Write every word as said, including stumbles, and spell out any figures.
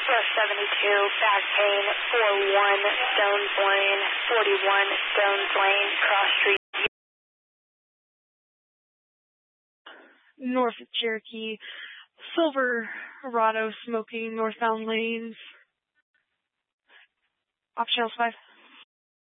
West seventy-two, back pain, four one, Stones Lane, forty-one, Stones Lane, cross street. North Cherokee, Silverado smoking northbound lanes. Option L five.